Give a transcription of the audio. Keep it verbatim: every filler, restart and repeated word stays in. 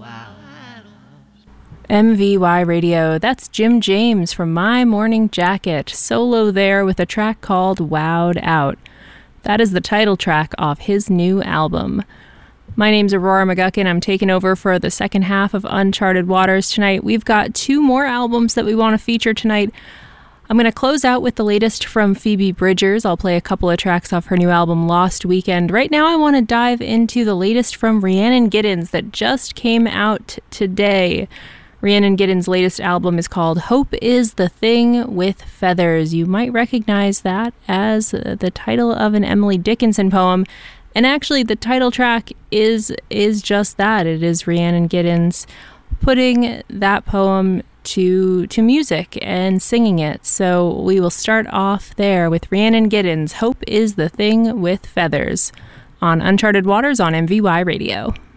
M V Y Radio, that's Jim James from My Morning Jacket, solo there with a track called Wowed Out. That is the title track off his new album. My name's Aurora McGuckin. I'm taking over for the second half of Uncharted Waters tonight. We've got two more albums that we want to feature tonight. I'm going to close out with the latest from Phoebe Bridgers. I'll play a couple of tracks off her new album, Lost Weekend. Right now, I want to dive into the latest from Rhiannon Giddens that just came out today. Rhiannon Giddens' latest album is called Hope is the Thing with Feathers. You might recognize that as the title of an Emily Dickinson poem. And actually, the title track is is just that. It is Rhiannon Giddens putting that poem to to music and singing it. So we will start off there with Rhiannon Giddens' Hope is the Thing with Feathers on Uncharted Waters on M V Y Radio.